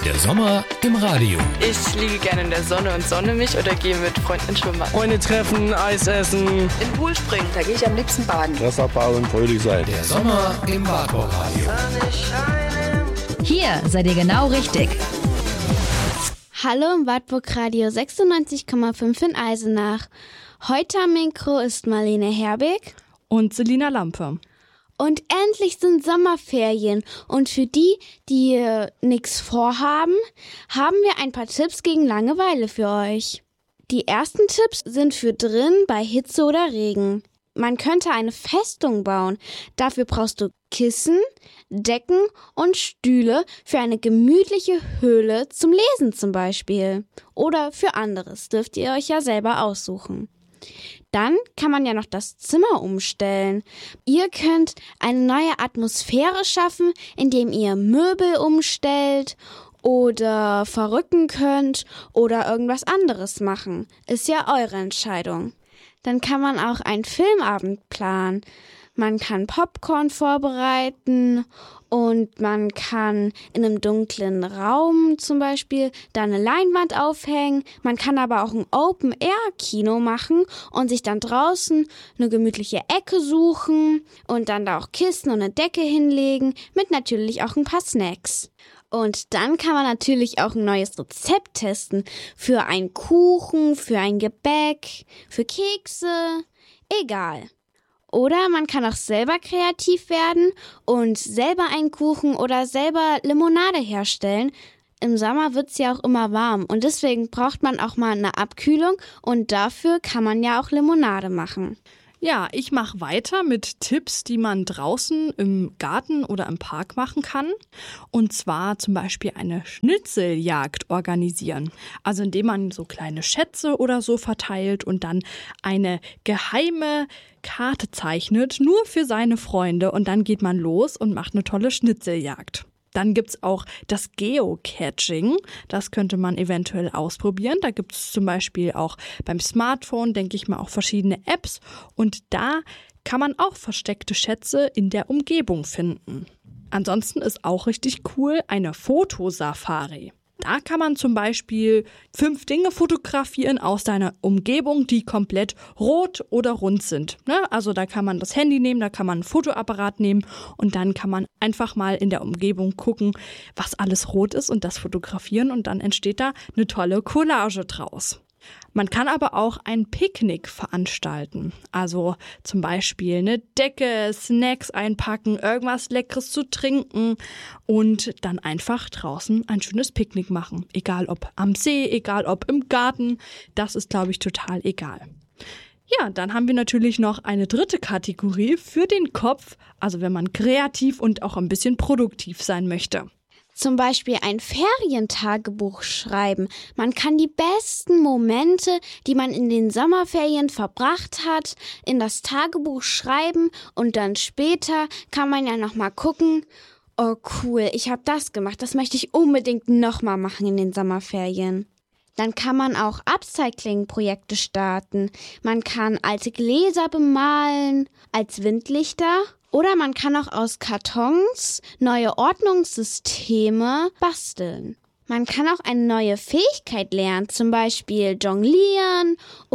Der Sommer im Radio. Ich liege gerne in der Sonne und sonne mich oder gehe mit Freunden ins Schwimmbad. Freunde treffen, Eis essen. In den Pool springen, da gehe ich am liebsten baden. Wasserball und fröhlich sein. Der Sommer im Wartburg Radio. Hier seid ihr genau richtig. Hallo im Wartburg Radio 96,5 in Eisenach. Heute am Mikro ist Marlene Herbig und Selina Lampe. Und endlich sind Sommerferien. Und für die nichts vorhaben, haben wir ein paar Tipps gegen Langeweile für euch. Die ersten Tipps sind für drin bei Hitze oder Regen. Man könnte eine Festung bauen. Dafür brauchst du Kissen, Decken und Stühle für eine gemütliche Höhle zum Lesen zum Beispiel. Oder für anderes, dürft ihr euch ja selber aussuchen. Dann kann man ja noch das Zimmer umstellen. Ihr könnt eine neue Atmosphäre schaffen, indem ihr Möbel umstellt oder verrücken könnt oder irgendwas anderes machen. Ist ja eure Entscheidung. Dann kann man auch einen Filmabend planen. Man kann Popcorn vorbereiten und man kann in einem dunklen Raum zum Beispiel da eine Leinwand aufhängen. Man kann aber auch ein Open-Air-Kino machen und sich dann draußen eine gemütliche Ecke suchen und dann da auch Kissen und eine Decke hinlegen mit natürlich auch ein paar Snacks. Und dann kann man natürlich auch ein neues Rezept testen für einen Kuchen, für ein Gebäck, für Kekse, egal. Oder man kann auch selber kreativ werden und selber einen Kuchen oder selber Limonade herstellen. Im Sommer wird's ja auch immer warm und deswegen braucht man auch mal eine Abkühlung und dafür kann man ja auch Limonade machen. Ja, ich mache weiter mit Tipps, die man draußen im Garten oder im Park machen kann. Und zwar zum Beispiel eine Schnitzeljagd organisieren. Also indem man so kleine Schätze oder so verteilt und dann eine geheime Karte zeichnet, nur für seine Freunde. Und dann geht man los und macht eine tolle Schnitzeljagd. Dann gibt's auch das Geocaching. Das könnte man eventuell ausprobieren. Da gibt's zum Beispiel auch beim Smartphone, denke ich mal, auch verschiedene Apps. Und da kann man auch versteckte Schätze in der Umgebung finden. Ansonsten ist auch richtig cool eine Fotosafari. Da kann man zum Beispiel 5 Dinge fotografieren aus deiner Umgebung, die komplett rot oder rund sind. Also da kann man das Handy nehmen, da kann man ein Fotoapparat nehmen und dann kann man einfach mal in der Umgebung gucken, was alles rot ist und das fotografieren und dann entsteht da eine tolle Collage draus. Man kann aber auch ein Picknick veranstalten. Also zum Beispiel eine Decke, Snacks einpacken, irgendwas Leckeres zu trinken und dann einfach draußen ein schönes Picknick machen. Egal ob am See, egal ob im Garten, das ist, glaube ich, total egal. Ja, dann haben wir natürlich noch eine dritte Kategorie für den Kopf, also wenn man kreativ und auch ein bisschen produktiv sein möchte. Zum Beispiel ein Ferientagebuch schreiben. Man kann die besten Momente, die man in den Sommerferien verbracht hat, in das Tagebuch schreiben und dann später kann man ja nochmal gucken, oh cool, ich habe das gemacht, das möchte ich unbedingt nochmal machen in den Sommerferien. Dann kann man auch Upcycling-Projekte starten. Man kann alte Gläser bemalen als Windlichter. Oder man kann auch aus Kartons neue Ordnungssysteme basteln. Man kann auch eine neue Fähigkeit lernen, zum Beispiel jonglieren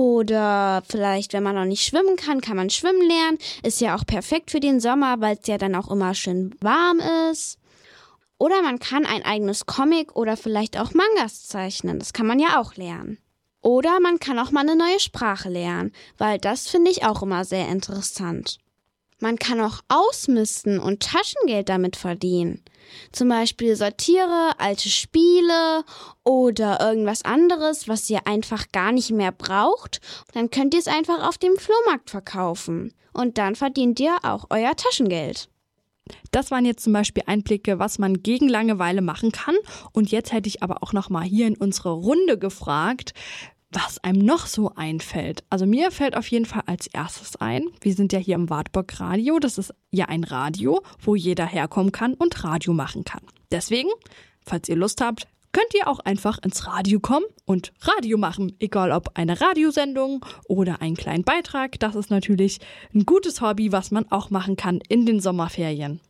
oder vielleicht, wenn man noch nicht schwimmen kann man schwimmen lernen. Ist ja auch perfekt für den Sommer, weil es ja dann auch immer schön warm ist. Oder man kann ein eigenes Comic oder vielleicht auch Mangas zeichnen. Das kann man ja auch lernen. Oder man kann auch mal eine neue Sprache lernen, weil das finde ich auch immer sehr interessant. Man kann auch ausmisten und Taschengeld damit verdienen. Zum Beispiel Sortiere, alte Spiele oder irgendwas anderes, was ihr einfach gar nicht mehr braucht. Dann könnt ihr es einfach auf dem Flohmarkt verkaufen. Und dann verdient ihr auch euer Taschengeld. Das waren jetzt zum Beispiel Einblicke, was man gegen Langeweile machen kann. Und jetzt hätte ich aber auch noch mal hier in unsere Runde gefragt, was einem noch so einfällt. Also mir fällt auf jeden Fall als erstes ein, wir sind ja hier im Wartburg Radio, das ist ja ein Radio, wo jeder herkommen kann und Radio machen kann. Deswegen, falls ihr Lust habt, könnt ihr auch einfach ins Radio kommen und Radio machen. Egal ob eine Radiosendung oder einen kleinen Beitrag, das ist natürlich ein gutes Hobby, was man auch machen kann in den Sommerferien.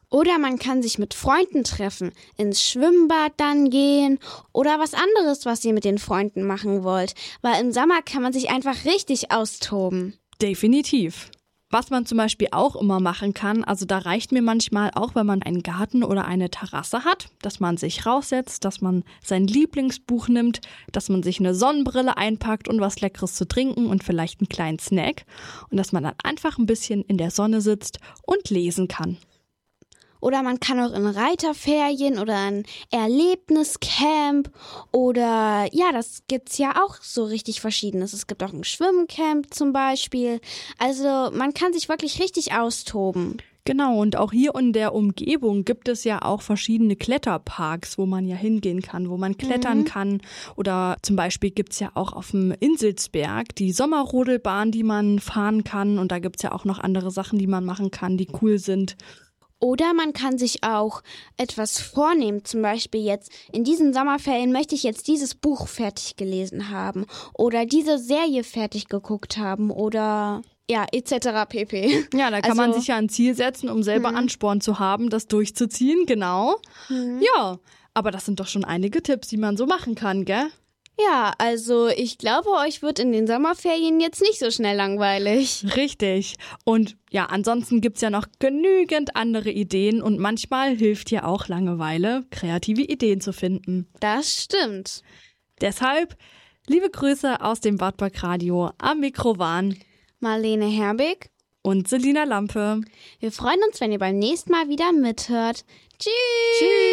Oder man kann sich mit Freunden treffen, ins Schwimmbad dann gehen oder was anderes, was ihr mit den Freunden machen wollt. Weil im Sommer kann man sich einfach richtig austoben. Definitiv. Was man zum Beispiel auch immer machen kann, also da reicht mir manchmal auch, wenn man einen Garten oder eine Terrasse hat, dass man sich raussetzt, dass man sein Lieblingsbuch nimmt, dass man sich eine Sonnenbrille einpackt und was Leckeres zu trinken und vielleicht einen kleinen Snack und dass man dann einfach ein bisschen in der Sonne sitzt und lesen kann. Oder man kann auch in Reiterferien oder ein Erlebniscamp oder ja, das gibt's ja auch so richtig Verschiedenes. Es gibt auch ein Schwimmcamp zum Beispiel. Also man kann sich wirklich richtig austoben. Genau, und auch hier in der Umgebung gibt es ja auch verschiedene Kletterparks, wo man ja hingehen kann, wo man klettern kann. Oder zum Beispiel gibt's ja auch auf dem Inselsberg die Sommerrodelbahn, die man fahren kann. Und da gibt's ja auch noch andere Sachen, die man machen kann, die cool sind. Oder man kann sich auch etwas vornehmen, zum Beispiel jetzt in diesen Sommerferien möchte ich jetzt dieses Buch fertig gelesen haben oder diese Serie fertig geguckt haben oder ja, etc. pp. Ja, da kann man sich ja ein Ziel setzen, um selber Ansporn zu haben, das durchzuziehen, genau. Ja, aber das sind doch schon einige Tipps, die man so machen kann, gell? Ja, also ich glaube, euch wird in den Sommerferien jetzt nicht so schnell langweilig. Richtig. Und ja, ansonsten gibt's ja noch genügend andere Ideen und manchmal hilft ja auch Langeweile, kreative Ideen zu finden. Das stimmt. Deshalb, liebe Grüße aus dem Wartburg Radio. Am Mikro waren Marlene Herbig und Selina Lampe. Wir freuen uns, wenn ihr beim nächsten Mal wieder mithört. Tschüss! Tschüss!